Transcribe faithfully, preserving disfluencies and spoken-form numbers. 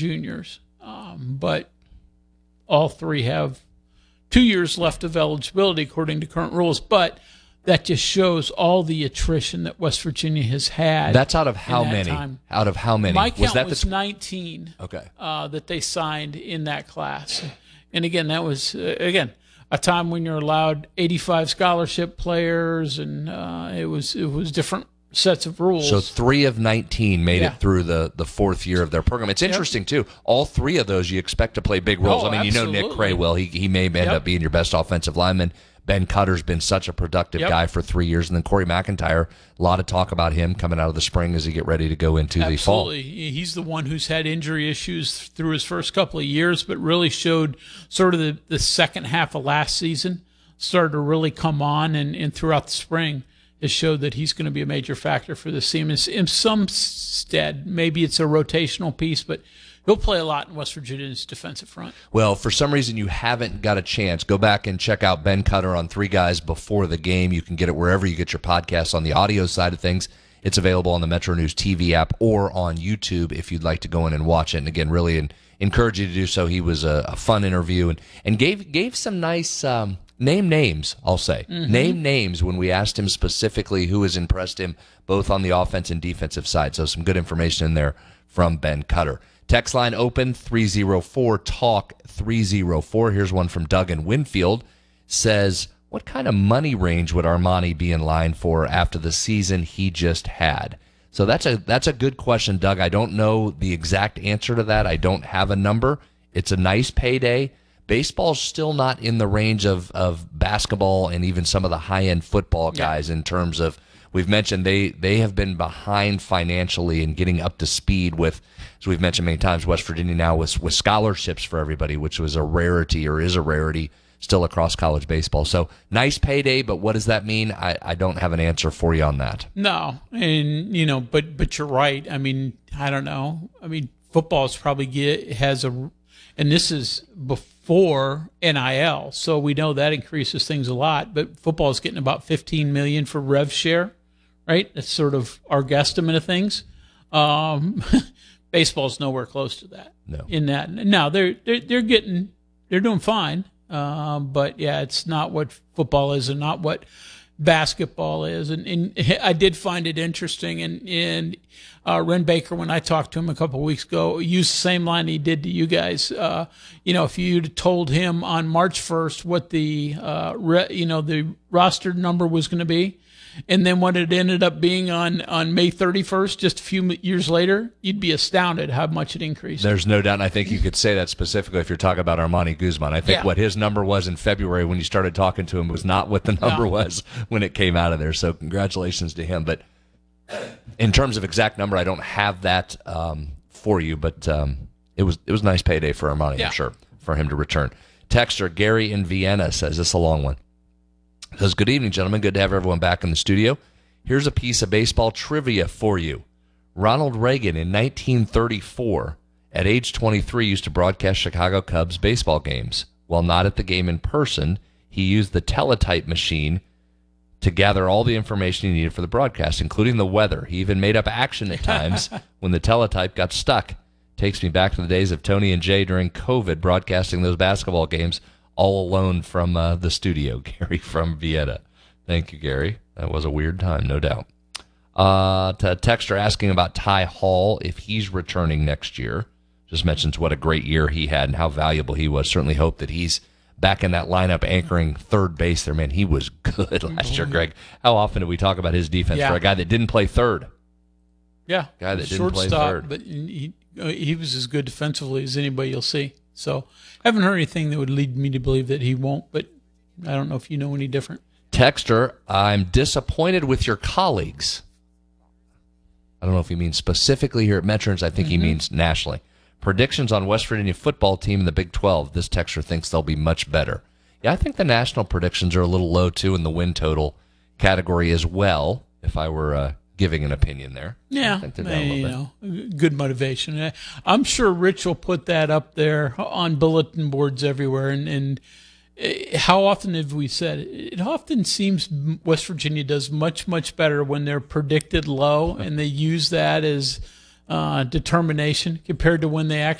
juniors. Um, but all three have two years left of eligibility according to current rules. But that just shows all the attrition that West Virginia has had. That's out of how that many? Time. Out of how many? My count was that was the... nineteen. Okay. Uh, that they signed in that class, and again, that was uh, again a time when you're allowed eighty-five scholarship players, and uh, it was it was different sets of rules. So three of nineteen made Yeah. it through the, the fourth year of their program. It's interesting, yep. too. All three of those you expect to play big roles. Oh, I mean, absolutely. you know Nick Craywell. He he may end Yep. up being your best offensive lineman. Ben Cutter's been such a productive Yep. guy for three years. And then Corey McIntyre, a lot of talk about him coming out of the spring as he get ready to go into Absolutely. the fall. He's the one who's had injury issues through his first couple of years, but really showed sort of the, the second half of last season, started to really come on, and, and throughout the spring has showed that he's going to be a major factor for this team. In some stead, maybe it's a rotational piece, but he'll play a lot in West Virginia's defensive front. Well, for some reason you haven't got a chance, go back and check out Ben Cutter on Three Guys Before the Game. You can get it wherever you get your podcasts on the audio side of things. It's available on the Metro News T V app or on YouTube if you'd like to go in and watch it. And again, really in, encourage you to do so. He was a, a fun interview and, and gave gave some nice um, name names, I'll say. Mm-hmm. Name names when we asked him specifically who has impressed him both on the offense and defensive side. So some good information in there from Ben Cutter. Text line open, three oh four talk three oh four. Here's one from Doug in Winfield. Says, what kind of money range would Armani be in line for after the season he just had? So that's a that's a good question, Doug. I don't know the exact answer to that. I don't have a number. It's a nice payday. Baseball's still not in the range of, of basketball and even some of the high-end football guys yeah. in terms of, we've mentioned they, they have been behind financially and getting up to speed with, as we've mentioned many times, West Virginia now with, with scholarships for everybody, which was a rarity or is a rarity still across college baseball. So nice payday, but what does that mean? I, I don't have an answer for you on that. No, and, you know, but but you're right. I mean, I don't know. I mean, football's probably get, has a, and this is before N I L, so we know that increases things a lot, but football is getting about fifteen million dollars for rev share. Right? That's sort of our guesstimate of things. Um, baseball's nowhere close to that. No. In that, now they're they're, they're getting they're doing fine, um, but yeah, it's not what football is and not what basketball is. And, and I did find it interesting. And and uh, Ren Baker, when I talked to him a couple of weeks ago, used the same line he did to you guys. Uh, you know, if you'd told him on March first what the uh, re, you know the roster number was going to be, and then what it ended up being on, on May thirty-first, just a few years later, you'd be astounded how much it increased. There's no doubt, and I think you could say that specifically if you're talking about Armani Guzman. I think yeah. what his number was in February when you started talking to him was not what the number no. was when it came out of there. So congratulations to him. But in terms of exact number, I don't have that um, for you, but um, it was it was a nice payday for Armani, yeah. I'm sure, for him to return. Texter Gary in Vienna says, this is a long one. Says, good evening, gentlemen. Good to have everyone back in the studio. Here's a piece of baseball trivia for you. Ronald Reagan in nineteen thirty-four, at age twenty-three, used to broadcast Chicago Cubs baseball games. While not at the game in person, he used the teletype machine to gather all the information he needed for the broadcast, including the weather. He even made up action at times when the teletype got stuck. Takes me back to the days of Tony and Jay during COVID broadcasting those basketball games all alone from uh, the studio. Gary from Vienna. Thank you, Gary. That was a weird time, no doubt. Uh, to Texter asking about Ty Hall, if he's returning next year. Just mentions what a great year he had and how valuable he was. Certainly hope that he's back in that lineup anchoring third base there. Man, he was good last year, Greg. How often do we talk about his defense yeah. for a guy that didn't play third? Yeah. Guy that didn't Shortstop, play third. But he, he was as good defensively as anybody you'll see. So I haven't heard anything that would lead me to believe that he won't, but I don't know if you know any different. Texter, I'm disappointed with your colleagues. I don't know if he means specifically here at Metrons. I think mm-hmm. he means nationally. Predictions on West Virginia football team in the Big twelve. This texter thinks they'll be much better. Yeah, I think the national predictions are a little low, too, in the win total category as well, if I were uh, giving an opinion there. Yeah, you know, good motivation. I'm sure Rich will put that up there on bulletin boards everywhere. And, and how often have we said it? It often seems West Virginia does much, much better when they're predicted low, and they use that as uh, determination compared to when they actually